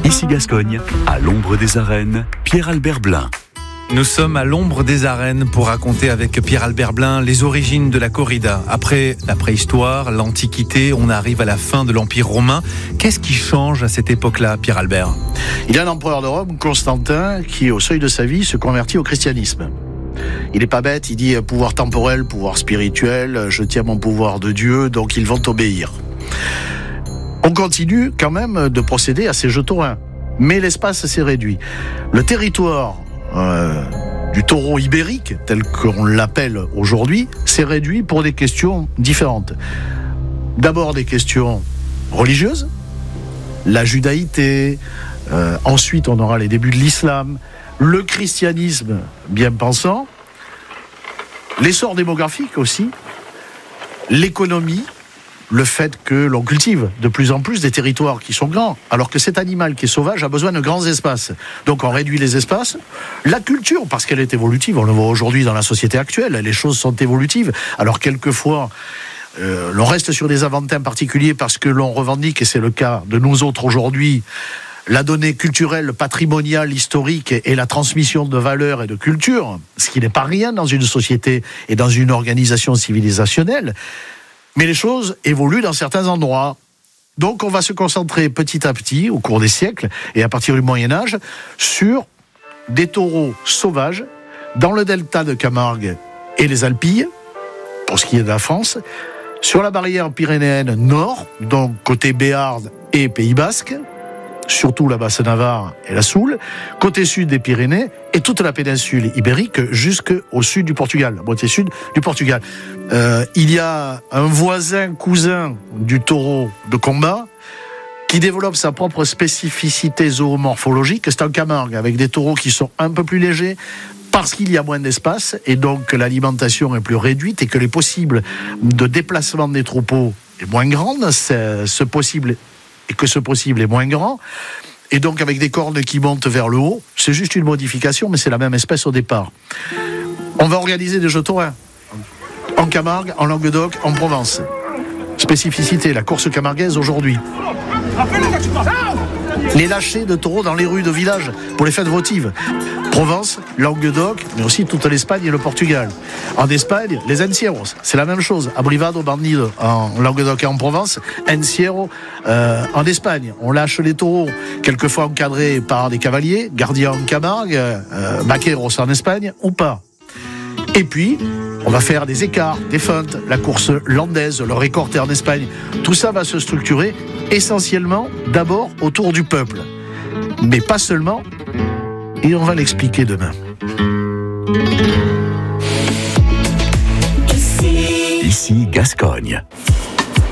Ici Gascogne, à l'ombre des arènes, Pierre-Albert Blin. Nous sommes à l'ombre des arènes pour raconter avec Pierre-Albert Blin les origines de la corrida. Après la préhistoire, l'Antiquité, on arrive à la fin de l'Empire romain. Qu'est-ce qui change à cette époque-là, Pierre-Albert ? Il y a un empereur de Rome, Constantin, qui au seuil de sa vie se convertit au christianisme. Il n'est pas bête, il dit pouvoir temporel, pouvoir spirituel, je tiens mon pouvoir de Dieu, donc ils vont obéir. On continue quand même de procéder à ces jeux taurins, mais l'espace s'est réduit. Le territoire du taureau ibérique, tel qu'on l'appelle aujourd'hui, s'est réduit pour des questions différentes. D'abord des questions religieuses, la judaïté, ensuite on aura les débuts de l'islam, le christianisme bien pensant, l'essor démographique aussi, l'économie, le fait que l'on cultive de plus en plus des territoires qui sont grands, alors que cet animal qui est sauvage a besoin de grands espaces. Donc on réduit les espaces. La culture, parce qu'elle est évolutive, on le voit aujourd'hui dans la société actuelle, les choses sont évolutives. Alors quelquefois, l'on reste sur des avantins particuliers parce que l'on revendique, et c'est le cas de nous autres aujourd'hui, la donnée culturelle, patrimoniale, historique et la transmission de valeurs et de culture, ce qui n'est pas rien dans une société et dans une organisation civilisationnelle. Mais les choses évoluent dans certains endroits. Donc on va se concentrer petit à petit, au cours des siècles, et à partir du Moyen-Âge, sur des taureaux sauvages dans le delta de Camargue et les Alpilles, pour ce qui est de la France, sur la barrière pyrénéenne nord, donc côté Béarn et Pays Basque, surtout la Basse-Navarre et la Soule, côté sud des Pyrénées et toute la péninsule ibérique jusqu'au sud du Portugal, la moitié sud du Portugal. Il y a un voisin cousin du taureau de combat qui développe sa propre spécificité zoomorphologique, c'est en Camargue, avec des taureaux qui sont un peu plus légers, parce qu'il y a moins d'espace et donc que l'alimentation est plus réduite et que les possibles de déplacement des troupeaux est moins grande, ce possible est moins grand, et donc avec des cornes qui montent vers le haut. C'est juste une modification, mais c'est la même espèce au départ. On va organiser des jeux taurins en Camargue, en Languedoc, en Provence. Spécificité, la course camarguaise aujourd'hui. Les lâchers de taureaux dans les rues de village pour les fêtes votives. Provence, Languedoc, mais aussi toute l'Espagne et le Portugal. En Espagne, les encierros, c'est la même chose. Abrivado, bandido en Languedoc et en Provence, encierro en Espagne. On lâche les taureaux, quelquefois encadrés par des cavaliers, gardiens en Camargue, vaqueros en Espagne ou pas. Et puis, on va faire des écarts, des feintes, la course landaise, le récorté en Espagne. Tout ça va se structurer essentiellement d'abord autour du peuple. Mais pas seulement, et on va l'expliquer demain. Ici Gascogne.